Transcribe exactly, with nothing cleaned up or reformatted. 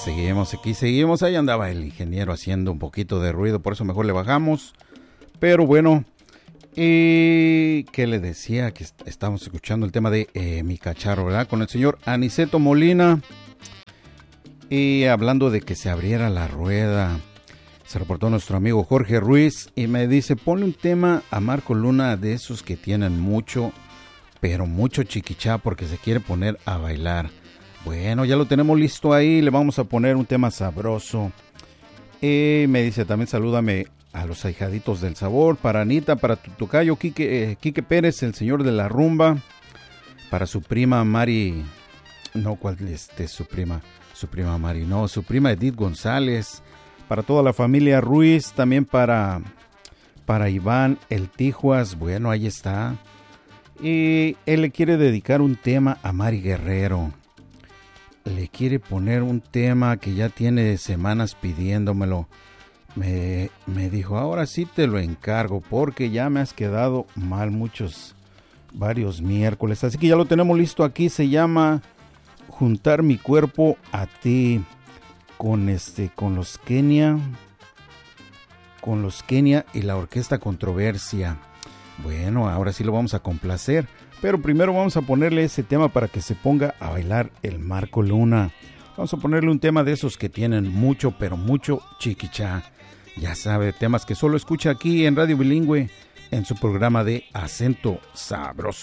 Seguimos aquí, seguimos. Ahí andaba el ingeniero haciendo un poquito de ruido, por eso mejor le bajamos. Pero bueno, y que le decía que estamos escuchando el tema de eh, Mi Cacharro, ¿verdad? Con el señor Aniceto Molina. Y hablando de que se abriera la rueda, se reportó nuestro amigo Jorge Ruiz y me dice, ponle un tema a Marco Luna de esos que tienen mucho, pero mucho chiquichá porque se quiere poner a bailar. Bueno, ya lo tenemos listo ahí, le vamos a poner un tema sabroso. Y me dice también salúdame a los ahijaditos del sabor, para Anita, para tu tocayo Quique, eh, Quique Pérez, el señor de la rumba, para su prima Mari, no, ¿cuál este, su prima? Su prima Mari, no, su prima Edith González, para toda la familia Ruiz, también para, para Iván El Tijuas, bueno, ahí está. Y él le quiere dedicar un tema a Mari Guerrero. Le quiere poner un tema que ya tiene semanas pidiéndomelo. Me, me dijo, ahora sí te lo encargo porque ya me has quedado mal muchos, varios miércoles. Así que ya lo tenemos listo aquí, se llama Juntar mi cuerpo a ti, con este, con los Kenia, con los Kenia y la Orquesta Controversia. Bueno, ahora sí lo vamos a complacer, pero primero vamos a ponerle ese tema para que se ponga a bailar el Marco Luna. Vamos a ponerle un tema de esos que tienen mucho, pero mucho chiquichá. Ya sabe, temas que solo escucha aquí en Radio Bilingüe, en su programa de Acento Sabroso.